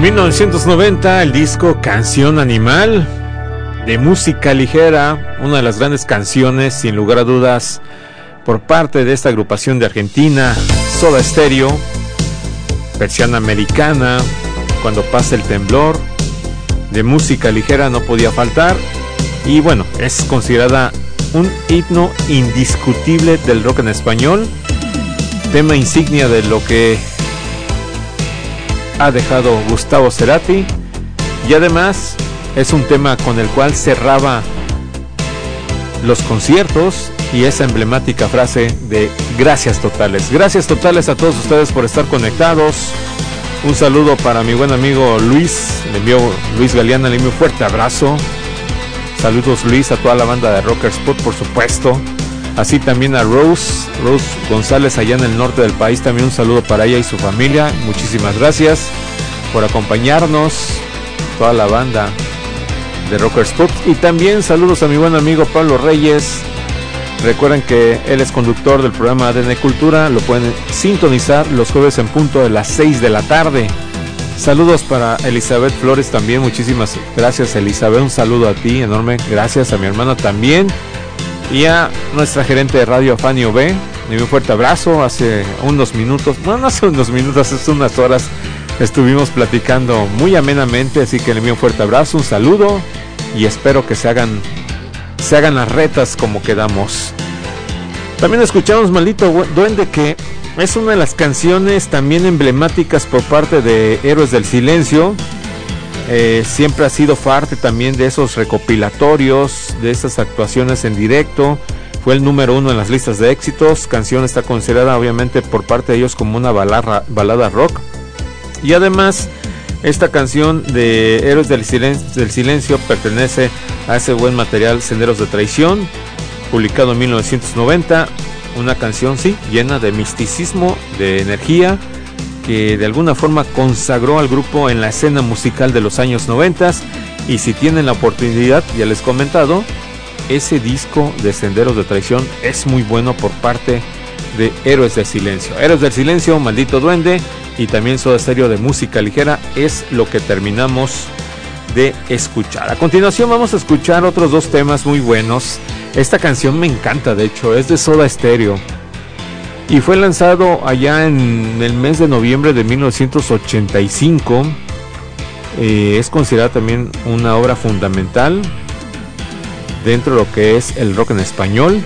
1990, el disco Canción Animal de música ligera, una de las grandes canciones, sin lugar a dudas, por parte de esta agrupación de Argentina, Soda Stereo, versión americana, Cuando pasa el temblor, de música ligera no podía faltar, y bueno, es considerada un himno indiscutible del rock en español, tema insignia de lo que ha dejado Gustavo Cerati, y además es un tema con el cual cerraba los conciertos, y esa emblemática frase de gracias totales. Gracias totales a todos ustedes por estar conectados. Un saludo para mi buen amigo Luis, Luis Galeana, le envío un fuerte abrazo. Saludos, Luis, a toda la banda de Rocker Spot, por supuesto. Así también a Rose González, allá en el norte del país. También un saludo para ella y su familia. Muchísimas gracias por acompañarnos, toda la banda de Rocker Spot. Y también saludos a mi buen amigo Pablo Reyes. Recuerden que él es conductor del programa ADN Cultura. Lo pueden sintonizar los jueves en punto de las 6 de la tarde. Saludos para Elizabeth Flores también. Muchísimas gracias, Elizabeth. Un saludo a ti enorme. Gracias a mi hermana también. Y a nuestra gerente de radio, Fanny B. Un fuerte abrazo. Hace unos minutos, no hace unos minutos, hace unas horas estuvimos platicando muy amenamente. Así que le envío un fuerte abrazo, un saludo. Y espero que se hagan las retas como quedamos. También escuchamos Maldito Duende, que es una de las canciones también emblemáticas por parte de Héroes del Silencio. Siempre ha sido parte también de esos recopilatorios, de esas actuaciones en directo. Fue el número 1 en las listas de éxitos. Canción está considerada obviamente por parte de ellos como una balada rock. Y además esta canción de Héroes del Silencio pertenece a ese buen material Senderos de Traición, publicado en 1990. Una canción, sí, llena de misticismo, de energía, que de alguna forma consagró al grupo en la escena musical de los años 90. Y si tienen la oportunidad, ya les he comentado, ese disco de Senderos de Traición es muy bueno por parte de Héroes del Silencio. Héroes del Silencio, Maldito Duende, y también Soda Stereo de música ligera es lo que terminamos de escuchar. A continuación vamos a escuchar otros dos temas muy buenos. Esta canción me encanta, de hecho, es de Soda Stereo y fue lanzado allá en el mes de noviembre de 1985. Es considerada también una obra fundamental dentro de lo que es el rock en español.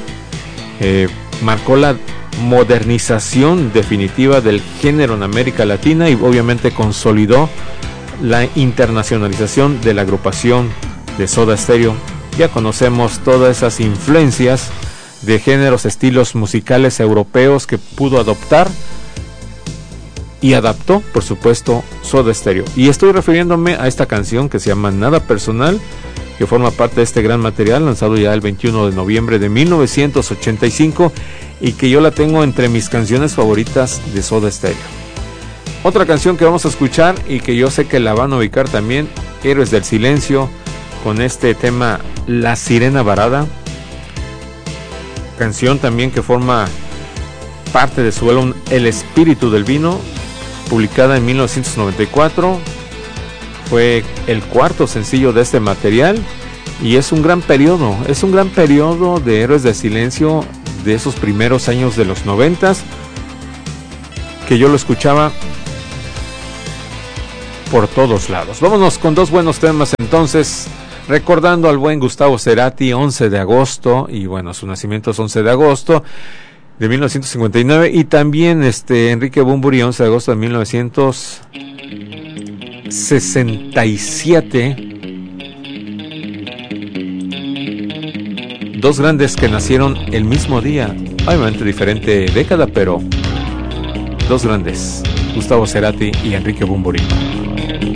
Marcó la modernización definitiva del género en América Latina y obviamente consolidó la internacionalización de la agrupación de Soda Stereo. Ya conocemos todas esas influencias de géneros, estilos musicales europeos que pudo adoptar y adaptó, por supuesto, Soda Stereo. Y estoy refiriéndome a esta canción que se llama Nada Personal, que forma parte de este gran material lanzado ya el 21 de noviembre de 1985 y que yo la tengo entre mis canciones favoritas de Soda Stereo. Otra canción que vamos a escuchar y que yo sé que la van a ubicar también, Héroes del Silencio, con este tema La Sirena Varada, canción también que forma parte de su álbum El Espíritu del Vino, publicada en 1994. Fue el cuarto sencillo de este material y es un gran periodo de Héroes del Silencio, de esos primeros años de los 90s, que yo lo escuchaba por todos lados. Vámonos con dos buenos temas entonces, recordando al buen Gustavo Cerati, 11 de agosto, y bueno, su nacimiento es 11 de agosto de 1959, y también Enrique Bunbury, 11 de agosto de 1967. Dos grandes que nacieron el mismo día, obviamente diferente década, pero dos grandes, Gustavo Cerati y Enrique Bunbury.